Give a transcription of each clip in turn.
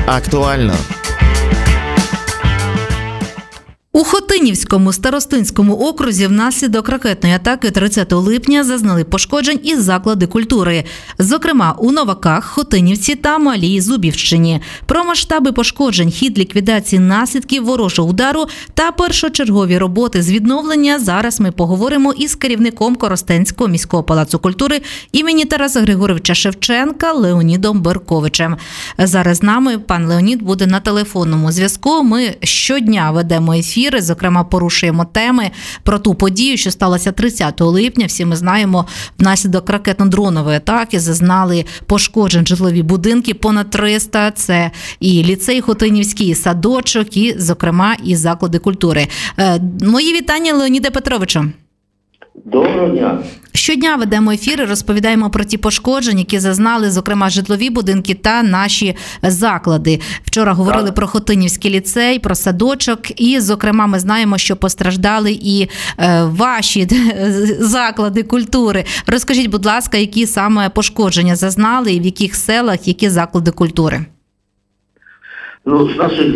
Актуально. У Хотинівському старостинському окрузі внаслідок ракетної атаки 30 липня зазнали пошкоджень і заклади культури. Зокрема, у Новаках, Хотинівці та Малій Зубівщині. Про масштаби пошкоджень, хід ліквідації наслідків ворожого удару та першочергові роботи з відновлення зараз ми поговоримо із керівником Коростенського міського палацу культури імені Тараса Григоровича Шевченка Леонідом Берковичем. Зараз з нами пан Леонід буде на телефонному зв'язку. Ми щодня ведемо ефір. Зокрема, порушуємо теми про ту подію, що сталося 30 липня. Всі ми знаємо, внаслідок ракетно-дронової атаки зазнали пошкоджень житлові будинки, понад 300. Це і ліцей Хотинівський, і садочок, і, зокрема, і заклади культури. Мої вітання, Леоніде Петровичу. Доброго дня. Щодня ведемо ефіри, розповідаємо про ті пошкодження, які зазнали, зокрема, житлові будинки та наші заклади. Вчора говорили про Хотинівський ліцей, про садочок і, зокрема, ми знаємо, що постраждали і ваші заклади культури. Розкажіть, будь ласка, які саме пошкодження зазнали і в яких селах, які заклади культури? З наших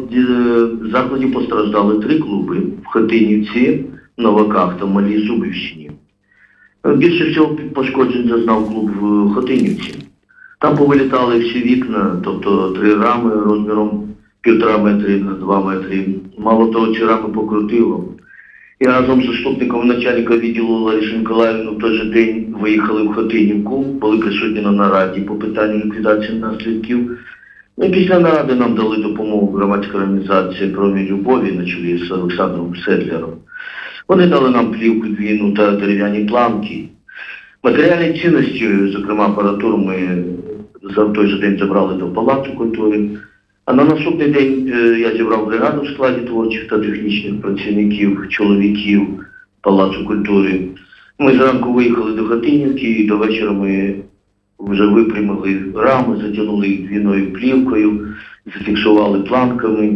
закладів постраждали 3 клуби в Хотинівці, Новаках та Малій Зубівщині. Більше всього пошкоджень зазнав клуб в Хотинівці. Там повилітали всі вікна, тобто 3 рами розміром 1,5 метри на 2 метри. Мало того, ці рами покрутило. І разом з заступником начальника відділу Ларисою Миколаївною в той же день виїхали в Хотинівку, були присутні на нараді по питанню ліквідації наслідків. І після наради нам дали допомогу громадська організація «Промінь любові» на чолі з Олександром Седлером. Вони дали нам плівку двійну та дерев'яні планки. Матеріальні цінності, зокрема апаратуру, ми за той же день забрали до Палацу культури. А на наступний день я зібрав бригаду в складі творчих та технічних працівників, чоловіків Палацу культури. Ми зранку виїхали до Хотинівки і до вечора ми вже випрямили рами, затягнули їх двійною плівкою, зафіксували планками.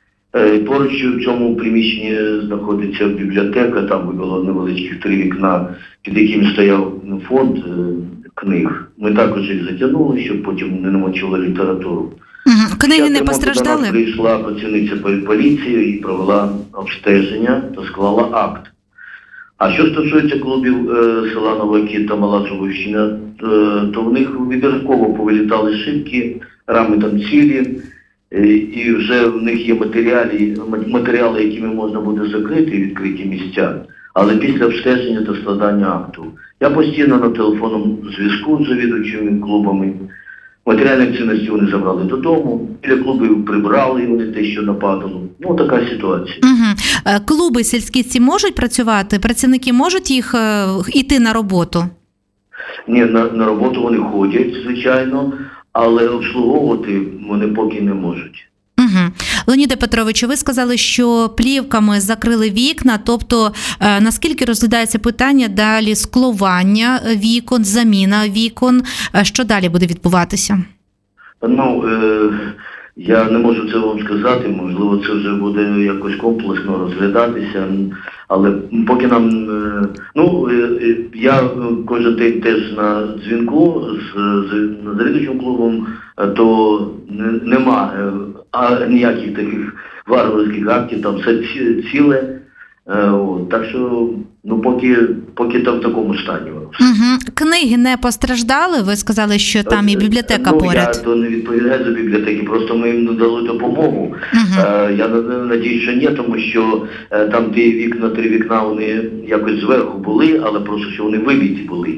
Поруч в цьому приміщенні знаходиться бібліотека, там було невеличких 3 вікна, під яким стояв фонд книг. Ми також їх затягнули, щоб потім не намочили літературу. Книги не постраждали? До нас прийшла працівниця поліції і провела обстеження та склала акт. А що стосується клубів села Новаки та Мала Зубівщина, то в них вибірково повилітали шибки, рами там цілі, і вже в них є матеріали, якими можна буде закрити відкриті місця, але після обстеження та складання акту. Я постійно на телефонному зв'язку з завідувачими клубами. Матеріальні цінності вони забрали додому, біля клубів прибрали, вони те, що нападало. Така ситуація. Клуби сільські ці можуть працювати? Працівники можуть їх йти на роботу? Ні, на роботу вони ходять, звичайно, але обслуговувати вони поки не можуть. Леоніде Петровичу, ви сказали, що плівками закрили вікна, тобто наскільки розглядається питання далі склування вікон, заміна вікон, що далі буде відбуватися? Я не можу це вам сказати, можливо, це вже буде якось комплексно розглядатися, але поки нам, я кожен день теж на дзвінку з завідувачем клубом, то нема ніяких таких варварських актів, там все ціле, так що, поки там в такому стані. Книги не постраждали? Ви сказали, що там і бібліотека поряд. Я то не відповідаю за бібліотеки, просто ми їм надали допомогу. Я надіюсь, що ні, тому що там 3 вікна, вони якось зверху були, але просто, що вони вибиті були.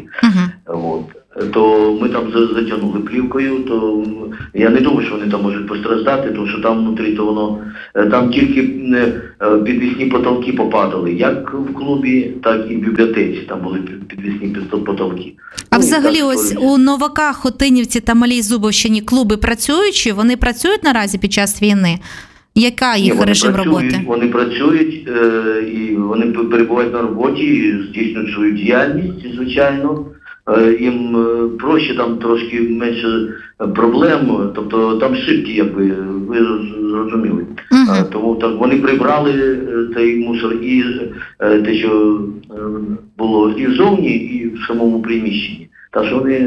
То ми там затягнули плівкою, то я не думаю, що вони там можуть постраждати, тому що там внутрі, то воно, там тільки підвісні потолки попадали, як в клубі, так і в бібліотеці, там були підвісні потолки. А взагалі ось у Новаках, Хотинівці та Малій Зубівщині клуби працюючі? Вони працюють наразі під час війни? Яка їх режим роботи? Вони працюють, і вони перебувають на роботі, і здійснюють свою діяльність, звичайно. Їм проще, там трошки менше проблем, тобто там шибки, ви зрозуміли. Тому так вони прибрали цей мусор і те, що було і ззовні, і в самому приміщенні. Так що вони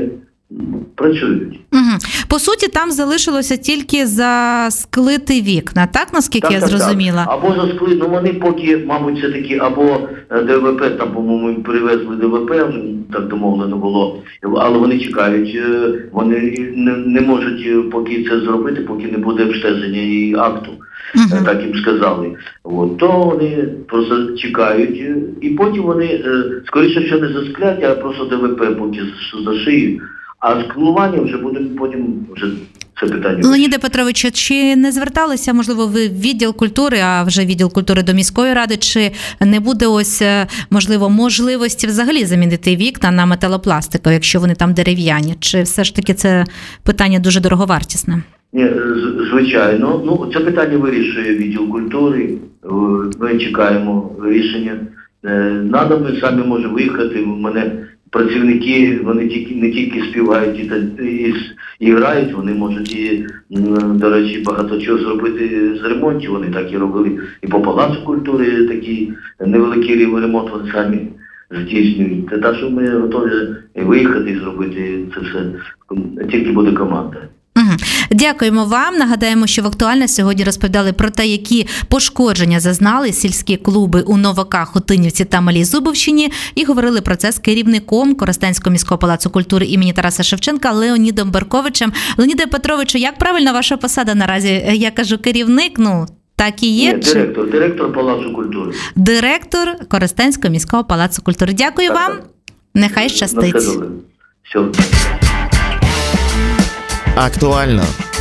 працюють. Угу. По суті, там залишилося тільки засклити вікна, так, наскільки я зрозуміла? Так. Або заскли, ну вони поки, мабуть, все-таки, або ДВП, там, по-моєму, привезли ДВП, вже так домовлено було, але вони чекають, вони не можуть поки це зробити, поки не буде обстеження і акту. Так їм сказали. От, то вони просто чекають, і потім вони, скоріше, що не засклять, а просто ДВП поки зашиють. А склування вже будемо потім вже це питання. Леоніде Петровичу, чи не зверталися, можливо, ви в відділ культури, а вже відділ культури до міської ради, чи не буде ось, можливо, можливості взагалі замінити вікна на металопластикові, якщо вони там дерев'яні? Чи все ж таки це питання дуже дороговартісне? Ні, звичайно. Ну, це питання вирішує відділ культури. Ми чекаємо рішення. Надо, ми самі можемо виїхати. У мене працівники, вони не тільки співають і грають, вони можуть і, до речі, багато чого зробити з ремонтів. Вони так і робили і по Палацу культури, такий невеликий ремонт вони самі здійснюють. Так що ми готові виїхати і зробити це все. Тільки буде команда. Дякуємо вам. Нагадаємо, що в «Актуально» сьогодні розповідали про те, які пошкодження зазнали сільські клуби у Новаках, Хотинівці та Малій Зубовщині, і говорили про це з керівником Коростенського міського палацу культури імені Тараса Шевченка Леонідом Берковичем. Леоніде Петровичу, як правильно ваша посада наразі? Я кажу керівник, ну так і є? Ні, директор Палацу культури. Директор Коростенського міського палацу культури. Дякую вам. Нехай щастить. Все добре. Все. Актуально